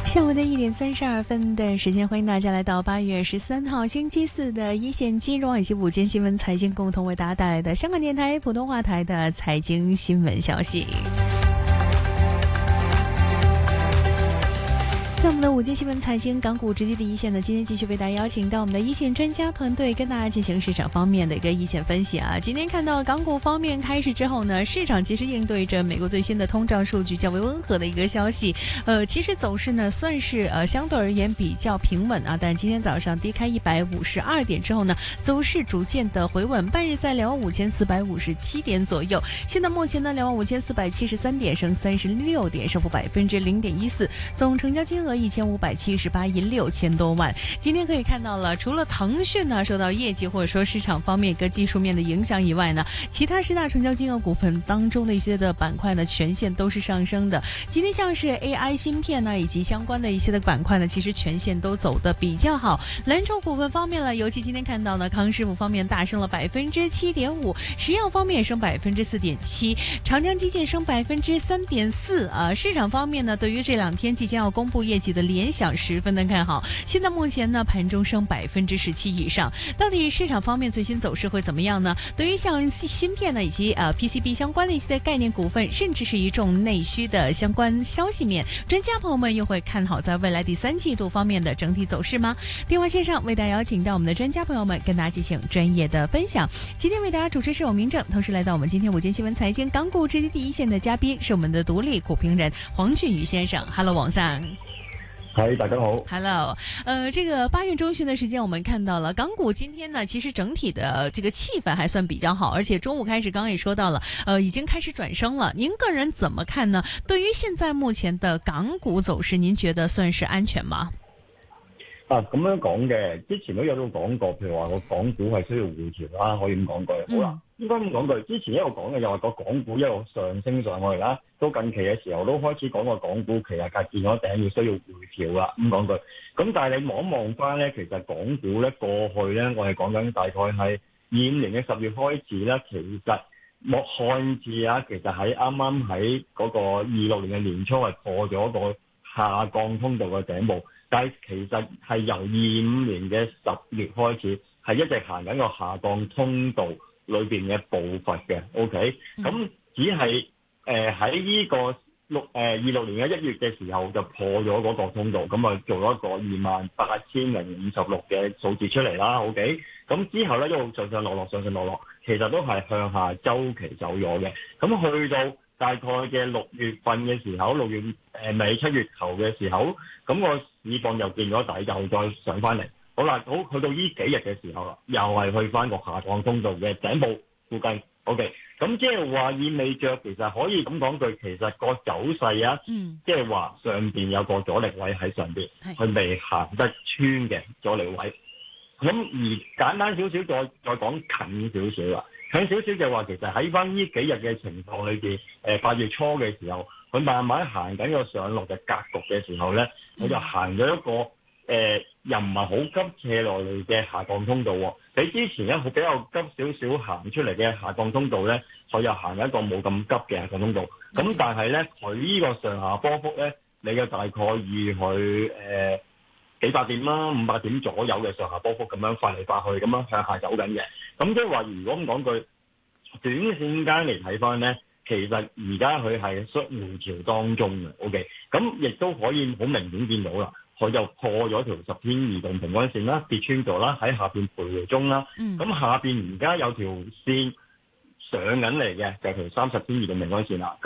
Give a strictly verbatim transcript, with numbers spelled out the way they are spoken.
下午的一點三十二分的時間，歡迎大家來到八月十三號星期四的一線金融以及午間新聞財經共同為大家帶來的香港電台普通話台的財經新聞消息。在我們的午間新聞財經港股直擊第一線呢，今天繼續為大家邀請到我們的一線專家團隊跟大家進行市場方面的一個一線分析啊。今天看到港股方面開始之後呢，市場其實應對着美國最新的通脹數據較為溫和的一個消息，呃，其實走勢呢算是呃相對而言比較平穩啊。但今天早上低開一百五十二點之後呢，走勢逐漸的回穩，半日在兩萬五千四百五十七點左右。現在目前呢兩萬五千四百七十三點，升三十六點，升幅百分之零點一四，總成交金額一千五百七十八億六千多萬。今天可以看到了，除了騰訊呢受到業績或者說市場方面一個技術面的影響以外呢，其他十大成交金額股份當中的一些的板塊呢，全線都是上升的。今天像是 A I 芯片呢，以及相關的一些的板塊呢，其實全線都走得比較好。藍籌股份方面呢，尤其今天看到呢，康師傅方面大升了百分之七點五，石藥方面也升百分之四點七，長江基建升百分之三點四啊。市場方面呢，對於這兩天即將要公布業績的聯想十分的看好，現在目前呢盤中升百分之十七以上。到底市場方面最新走勢會怎麼樣呢？對於像芯片呢以及呃 P C B 相關的一些概念股份，甚至是一眾內需的相關消息面，專家朋友們又會看好在未來第三季度方面的整體走勢嗎？電話線上為大家邀請到我們的專家朋友們，跟大家進行專業的分享。今天為大家主持是我明正，同時來到我們今天午間新聞財經港股直擊第一線的嘉賓是我們的獨立股評人黃俊宇先生。Hello， 王生。 嗨，大家好。 Hello， 呃，這個八月中旬的時間，我們看到了港股今天呢，其實整體的這個氣氛還算比較好，而且中午開始，剛剛也說到了，呃，已經開始轉升了。您個人怎麼看呢？對於現在目前的港股走勢，您覺得算是安全嗎？ 啊，咁樣講嘅，之前都有都講過，譬如話個港股係需要回調啦，可以咁講句。好啦，應該咁講句，之前一路講嘅又話個港股一路上升上去啦，到近期嘅時候都開始講個港股其實係見咗頂，要需要回調啦，咁講句。咁但係你望一望翻咧，其實港股咧過去咧，我係講緊大概係二五年嘅十月開始咧，其實莫看至啊，其實喺啱啱喺嗰個二六年嘅年初係破咗個下降通道嘅頂部。但係其實係由二五年嘅十月開始，係一直行緊個下降通道裏邊嘅步伐嘅。OK，咁、嗯、只係誒喺呢個六誒二六年嘅一月嘅時候就破咗嗰個通道，咁啊做咗一個二萬八千零五十六嘅數字出嚟啦。OK，咁之後咧一路上上落落上上落落，其實都係向下周期走咗嘅。咁去到大概嘅六月份嘅時候，六月誒尾七月頭嘅時候，咁個市況又見咗底，又再上翻嚟。好啦，好去到呢幾日嘅時候啦，又係去翻個下降通道嘅頂部附近。OK，咁即係話意味着其實可以咁講句，其實個走勢啊，即係話上邊有個阻力位喺上邊，佢未行得穿嘅阻力位。咁而簡單少少，再再講近少少啦。近少少就話其實喺翻呢幾日嘅情況裏邊，誒八月初嘅時候，佢慢慢行緊個上落嘅格局嘅時候咧，佢就行咗一個誒、呃、又唔係好急斜落嚟嘅下降通道喎。比之前咧比較急少少行出嚟嘅下降通道咧，佢又行一個冇咁急嘅下降通道。咁但係咧，佢呢個上下波幅咧，你嘅大概預佢誒幾百點啦，五百點左右嘅上下波幅咁樣發嚟發去，咁樣向下走緊嘅。咁即係話，如果咁講句，短線間嚟睇翻咧，其實而家佢係縮回調當中嘅。OK，咁亦都可以好明顯見到啦，佢就破咗條十天移動平均線啦，跌穿咗啦，喺下邊徘徊中啦。咁、嗯、下邊而家有條線上緊嚟嘅，就係條三十天移動平均線啦。